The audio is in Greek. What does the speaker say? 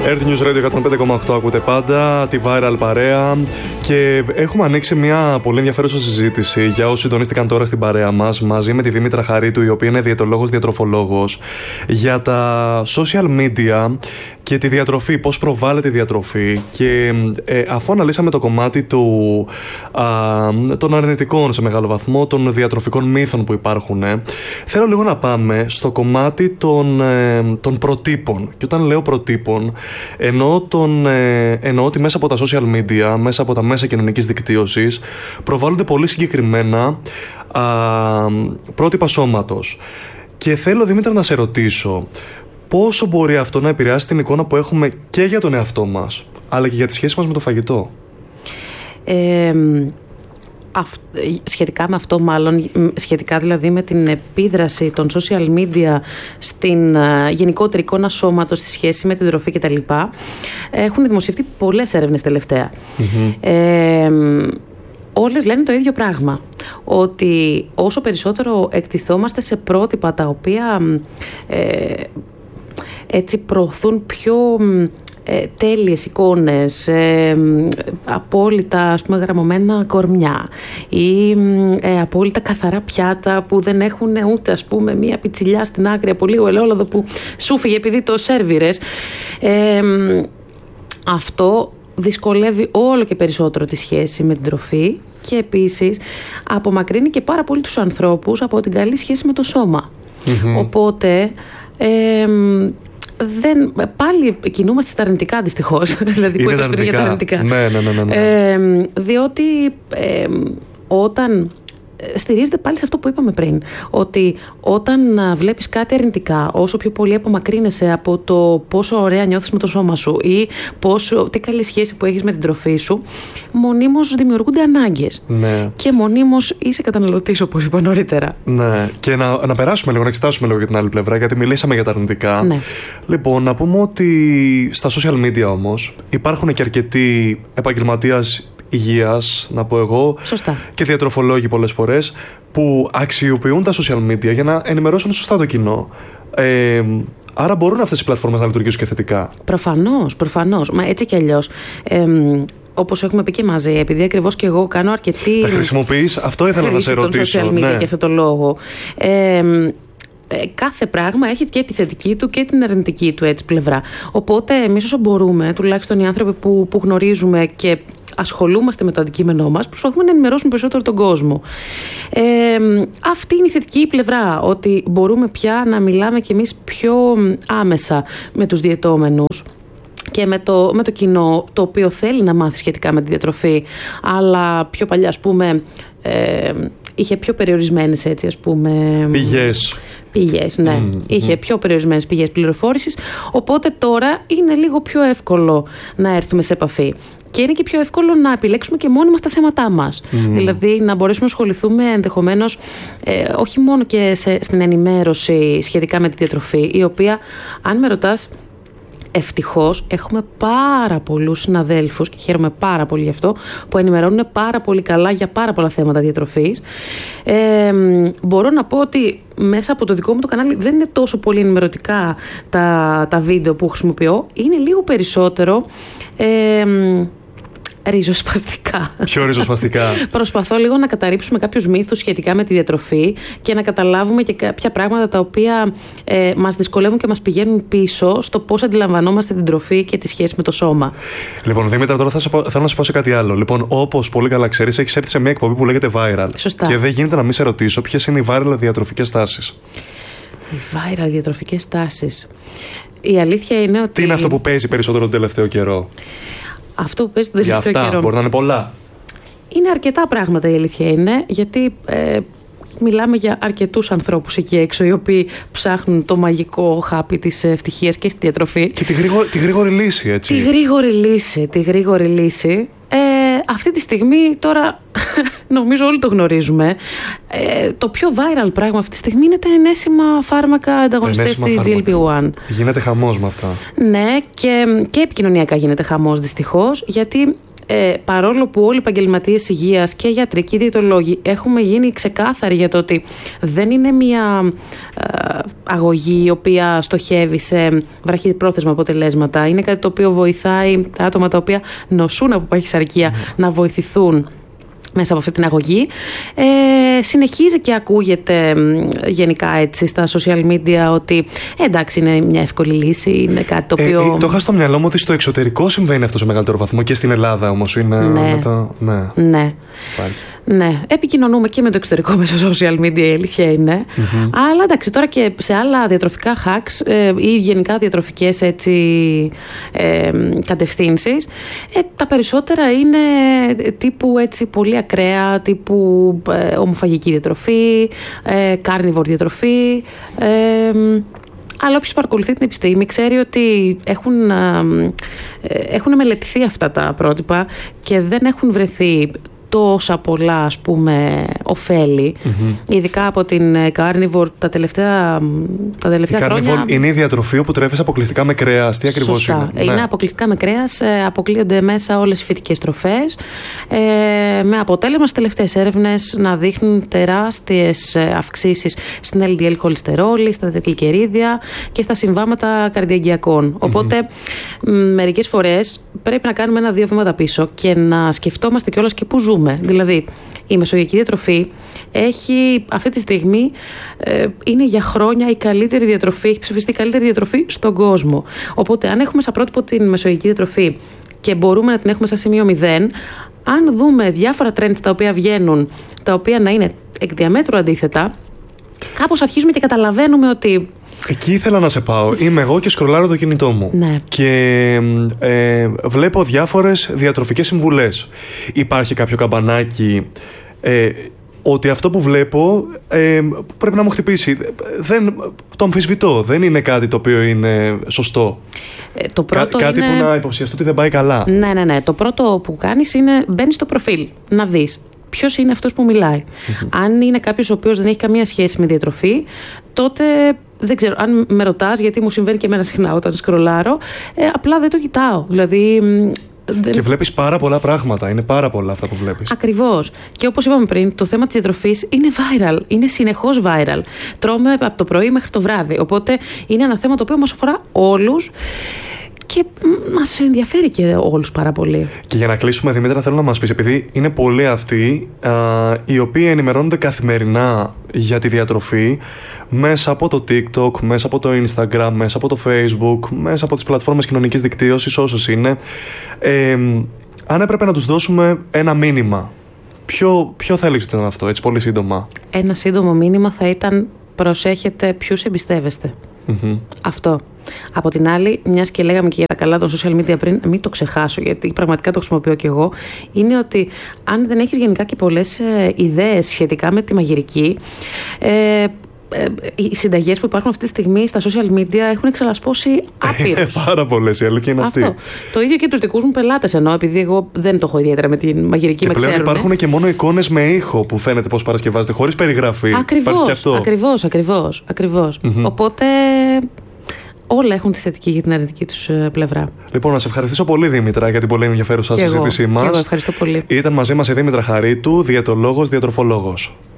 Earth News Radio 105,8 ακούτε πάντα, τη Viral παρέα. Και έχουμε ανοίξει μια πολύ ενδιαφέρουσα συζήτηση για όσοι συντονίστηκαν τώρα στην παρέα μας, μαζί με τη Δήμητρα Χαρίτου, η οποία είναι διαιτολόγος, διατροφολόγος, για τα social media και τη διατροφή, πώς προβάλλεται η διατροφή. Και αφού αναλύσαμε το κομμάτι των αρνητικών σε μεγάλο βαθμό, των διατροφικών μύθων που υπάρχουν, θέλω λίγο να πάμε στο κομμάτι των προτύπων. Και όταν λέω προτύπων, εννοώ ότι μέσα από τα social media, μέσα από τα μέσα κοινωνικής δικτύωσης, προβάλλονται πολύ συγκεκριμένα πρότυπα σώματος. Και θέλω, Δήμητρα, να σε ρωτήσω, πόσο μπορεί αυτό να επηρεάσει την εικόνα που έχουμε και για τον εαυτό μας, αλλά και για τη σχέση μας με το φαγητό? Σχετικά με αυτό, μάλλον σχετικά δηλαδή με την επίδραση των social media στην γενικότερη εικόνα σώματος, στη σχέση με την τροφή κτλ., έχουν δημοσιευτεί πολλές έρευνες τελευταία. Όλες λένε το ίδιο πράγμα, ότι όσο περισσότερο εκτιθόμαστε σε πρότυπα τα οποία έτσι προωθούν πιο τέλειες εικόνες, απόλυτα, ας πούμε, γραμμωμένα κορμιά ή απόλυτα καθαρά πιάτα που δεν έχουν ούτε, ας πούμε, μία πιτσιλιά στην άκρη από λίγο ελαιόλαδο που σου φύγε επειδή το σέρβιρες, αυτό δυσκολεύει όλο και περισσότερο τη σχέση με την τροφή και επίσης απομακρύνει και πάρα πολύ τους ανθρώπους από την καλή σχέση με το σώμα. Οπότε πάλι κινούμαστε στα αρνητικά, δυστυχώς. Δηλαδή που είπες πριν για τα αρνητικά. Ναι. Διότι όταν στηρίζεται πάλι σε αυτό που είπαμε πριν, ότι όταν βλέπεις κάτι αρνητικά, όσο πιο πολύ απομακρύνεσαι από το πόσο ωραία νιώθεις με το σώμα σου ή τι καλή σχέση που έχεις με την τροφή σου, μονίμως δημιουργούνται ανάγκες. Ναι. Και μονίμως είσαι καταναλωτής, όπως είπα νωρίτερα. Ναι. Και να περάσουμε λίγο, να εξετάσουμε λίγο για την άλλη πλευρά, γιατί μιλήσαμε για τα αρνητικά. Ναι. Λοιπόν, να πούμε ότι στα social media όμως υπάρχουν και αρκετοί επαγγελματίες υγείας, να πω εγώ, σωστά, και διατροφολόγοι πολλές φορές, που αξιοποιούν τα social media για να ενημερώσουν σωστά το κοινό. Άρα μπορούν αυτές οι πλατφόρμες να λειτουργήσουν και θετικά. Προφανώς. Μα έτσι κι αλλιώς. Όπως έχουμε πει και μαζί, επειδή ακριβώς και εγώ κάνω αρκετή. Τα χρησιμοποιείς, αυτό ήθελα να σε ρωτήσω. Social media, ναι, για αυτό το λόγο. Κάθε πράγμα έχει και τη θετική του και την αρνητική του έτσι πλευρά. Οπότε εμείς όσο μπορούμε, τουλάχιστον οι άνθρωποι που γνωρίζουμε και ασχολούμαστε με το αντικείμενό μας, προσπαθούμε να ενημερώσουμε περισσότερο τον κόσμο. Αυτή είναι η θετική πλευρά, ότι μπορούμε πια να μιλάμε κι εμείς πιο άμεσα με τους διαιτώμενους και με το κοινό, το οποίο θέλει να μάθει σχετικά με τη διατροφή, αλλά πιο παλιά, ας πούμε, είχε πιο περιορισμένες, έτσι, ας πούμε, πηγές, ναι. Είχε πιο περιορισμένες πηγές πληροφόρησης, οπότε τώρα είναι λίγο πιο εύκολο να έρθουμε σε επαφή. Και είναι και πιο εύκολο να επιλέξουμε και μόνοι μας τα θέματά μας. Δηλαδή να μπορέσουμε να ασχοληθούμε ενδεχομένως όχι μόνο και στην ενημέρωση σχετικά με τη διατροφή, η οποία, αν με ρωτάς, ευτυχώς έχουμε πάρα πολλούς συναδέλφους και χαίρομαι πάρα πολύ γι' αυτό, που ενημερώνουν πάρα πολύ καλά για πάρα πολλά θέματα διατροφής. Μπορώ να πω ότι μέσα από το δικό μου το κανάλι δεν είναι τόσο πολύ ενημερωτικά τα βίντεο που χρησιμοποιώ, είναι λίγο περισσότερο ριζοσπαστικά. Πιο ριζοσπαστικά. Προσπαθώ λίγο να καταρρύψουμε κάποιους μύθους σχετικά με τη διατροφή και να καταλάβουμε και κάποια πράγματα τα οποία μας δυσκολεύουν και μας πηγαίνουν πίσω στο πώς αντιλαμβανόμαστε την τροφή και τη σχέση με το σώμα. Λοιπόν, Δήμητρα, τώρα θέλω να σου πω σε κάτι άλλο. Λοιπόν, όπως πολύ καλά ξέρεις, έχεις έρθει σε μια εκπομπή που λέγεται Viral. Σωστά. Και δεν γίνεται να μην σε ρωτήσω ποιες είναι οι viral διατροφικές τάσεις. Οι viral διατροφικές τάσεις. Η αλήθεια είναι ότι. Τι είναι αυτό που παίζει περισσότερο τον τελευταίο καιρό? Αυτό που παίζει τον τελευταίο καιρό. Για αυτά μπορεί να είναι πολλά. Είναι αρκετά πράγματα, η αλήθεια είναι, γιατί μιλάμε για αρκετούς ανθρώπους εκεί έξω, οι οποίοι ψάχνουν το μαγικό χάπι της ευτυχίας και στη διατροφή. Και τη γρήγορη λύση, έτσι. Τη γρήγορη λύση. Αυτή τη στιγμή τώρα νομίζω όλοι το γνωρίζουμε. Το πιο viral πράγμα αυτή τη στιγμή είναι τα ενέσιμα φάρμακα ανταγωνιστές στη GLP-1. Γίνεται χαμός με αυτά. Ναι, και επικοινωνιακά γίνεται χαμός, δυστυχώς, γιατί παρόλο που όλοι οι επαγγελματίες υγείας και γιατροί και διαιτολόγοι έχουμε γίνει ξεκάθαροι για το ότι δεν είναι μια αγωγή η οποία στοχεύει σε βραχυπρόθεσμα αποτελέσματα. Είναι κάτι το οποίο βοηθάει τα άτομα τα οποία νοσούν από παχυσαρκία να βοηθηθούν μέσα από αυτή την αγωγή. Συνεχίζει και ακούγεται γενικά έτσι στα social media ότι εντάξει, είναι μια εύκολη λύση, είναι κάτι το οποίο... Το είχα στο μυαλό μου ότι στο εξωτερικό συμβαίνει αυτό σε μεγαλύτερο βαθμό και στην Ελλάδα όμως είναι... Ναι. Ναι, επικοινωνούμε και με το εξωτερικό μέσω social media, η αλήθεια είναι. Αλλά εντάξει, τώρα και σε άλλα διατροφικά hacks ή γενικά διατροφικές κατευθύνσεις, τα περισσότερα είναι τύπου έτσι πολύ ακραία, τύπου ομοφαγική διατροφή, carnivore διατροφή. Αλλά όποιος παρακολουθεί την επιστήμη ξέρει ότι έχουν μελετηθεί αυτά τα πρότυπα και δεν έχουν βρεθεί τόσα πολλά, ας πούμε, ωφέλη, ειδικά από την carnivore τα τελευταία χρόνια. Είναι η διατροφή όπου τρέφεις αποκλειστικά με κρέας. Τι ακριβώς είναι? Είναι αποκλειστικά με κρέας, αποκλείονται μέσα όλες οι φυτικές τροφές, με αποτέλεσμα στις τελευταίες έρευνες να δείχνουν τεράστιες αυξήσεις στην LDL χολυστερόλη, στα τριγλικερίδια και στα συμβάματα καρδιαγγειακών. Οπότε μερικές φορές πρέπει να κάνουμε 1-2 βήματα πίσω και να σκεφτόμαστε κιόλας και πού ζούμε. Δηλαδή, η μεσογειακή διατροφή έχει αυτή τη στιγμή είναι για χρόνια η καλύτερη διατροφή, έχει ψηφιστεί η καλύτερη διατροφή στον κόσμο. Οπότε, αν έχουμε σαν πρότυπο την μεσογειακή διατροφή και μπορούμε να την έχουμε σαν σημείο 0, αν δούμε διάφορα trends τα οποία βγαίνουν, τα οποία να είναι εκ διαμέτρου αντίθετα, κάπως αρχίζουμε και καταλαβαίνουμε ότι. Εκεί ήθελα να σε πάω. Είμαι εγώ και σκρολάρω το κινητό μου. Ναι. Και βλέπω διάφορες διατροφικές συμβουλές. Υπάρχει κάποιο καμπανάκι ότι αυτό που βλέπω πρέπει να μου χτυπήσει. Το αμφισβητώ. Δεν είναι κάτι το οποίο είναι σωστό. Το πρώτο κάτι είναι... που να υποψιαστώ ότι δεν πάει καλά. Ναι. Το πρώτο που κάνεις είναι μπαίνεις στο προφίλ να δεις ποιος είναι αυτός που μιλάει. Αν είναι κάποιος ο οποίος δεν έχει καμία σχέση με διατροφή, τότε δεν ξέρω. Αν με ρωτάς, γιατί μου συμβαίνει και εμένα συχνά όταν σκρολάρω, απλά δεν το κοιτάω. Δηλαδή. Και βλέπεις πάρα πολλά πράγματα. Είναι πάρα πολλά αυτά που βλέπεις. Ακριβώς. Και όπως είπαμε πριν, το θέμα της διατροφής είναι viral. Είναι συνεχώς viral. Τρώμε από το πρωί μέχρι το βράδυ. Οπότε είναι ένα θέμα το οποίο μας αφορά όλους. Και μας ενδιαφέρει και όλους πάρα πολύ. Και για να κλείσουμε, Δημήτρα, θέλω να μας πεις, επειδή είναι πολλοί αυτοί οι οποίοι ενημερώνονται καθημερινά για τη διατροφή μέσα από το TikTok, μέσα από το Instagram, μέσα από το Facebook, μέσα από τις πλατφόρμες κοινωνικής δικτύωσης, όσες είναι, αν έπρεπε να τους δώσουμε ένα μήνυμα, ποιο θα έλεγες ότι ήταν αυτό, έτσι πολύ σύντομα? Ένα σύντομο μήνυμα θα ήταν: προσέχετε ποιους εμπιστεύεστε. Αυτό. Από την άλλη, μιας και λέγαμε και για τα καλά των social media πριν, μην το ξεχάσω, γιατί πραγματικά το χρησιμοποιώ και εγώ, είναι ότι αν δεν έχεις γενικά και πολλές ιδέες σχετικά με τη μαγειρική, οι συνταγές που υπάρχουν αυτή τη στιγμή στα social media έχουν εξαλασπώσει άπειρους. Πάρα πολλές, η αλήθεια είναι αυτή. Το ίδιο και τους δικούς μου πελάτες εννοώ, επειδή εγώ δεν το έχω ιδιαίτερα με τη μαγειρική, και με πλέον ξέρουν. Υπάρχουν και μόνο εικόνες με ήχο που φαίνεται πώς παρασκευάζεται, χωρίς περιγραφή. Ακριβώς. Οπότε όλα έχουν τη θετική και την αρνητική τους πλευρά. Λοιπόν, να σε ευχαριστήσω πολύ, Δήμητρα, για την πολύ ενδιαφέρουσα συζήτησή μας. Και εγώ ευχαριστώ πολύ. Ήταν μαζί μας η Δήμητρα Χαρίτου, διαιτολόγος, διατροφολόγος.